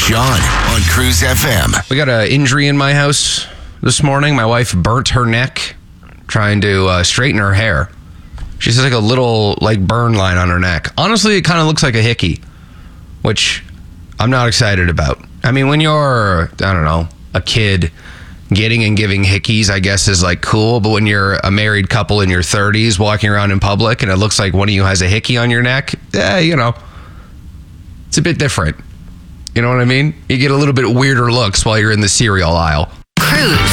John on Cruise FM. We got an injury in my house this morning. My wife burnt her neck trying to straighten her hair. She has like a little burn line on her neck. Honestly, it kind of looks like a hickey, which I'm not excited about. I mean, when you're, a kid, getting and giving hickeys, I guess, is cool. But when you're a married couple in your 30s walking around in public and it looks like one of you has a hickey on your neck, it's a bit different. You know what I mean? You get a little bit weirder looks while you're in the cereal aisle. Cruise.